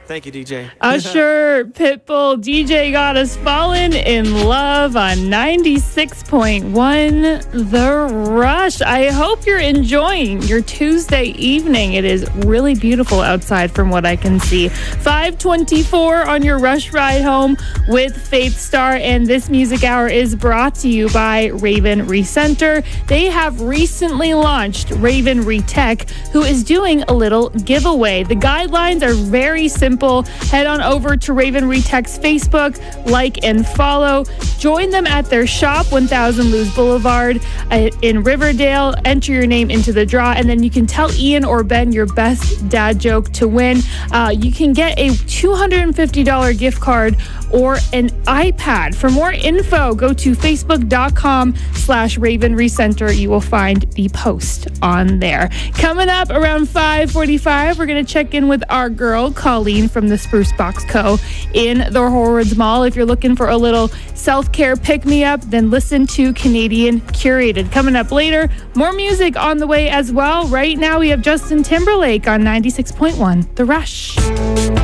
Thank you, DJ. Usher, Pitbull, DJ got us falling in love on 96.1 The Rush. I hope you're enjoying your Tuesday evening. It is really beautiful outside from what I can see. 5:24 on your Rush ride home with Faith Star, and this music hour is brought to you by Raven Recenter. They have recently launched Raven Retech, who is doing a little giveaway. The guidelines are very simple. Head on over to Raven Retech's Facebook, like and follow. Join them at their shop, 1000 Luz Boulevard in Riverdale. Enter your name into the draw, and then you can tell Ian or Ben your best dad joke to win. You can get a $250 gift card or an iPad. For more info, go to facebook.com/Raven Recenter. You will find the post on there. Coming up around 5:45, we're going to check in with our girl, Colleen, from the Spruce Box Co. in the Horwoods Mall. If you're looking for a little self-care pick-me-up, then listen to Canadian Curated. Coming up later, more music on the way as well. Right now, we have Justin Timberlake on 96.1 The Rush.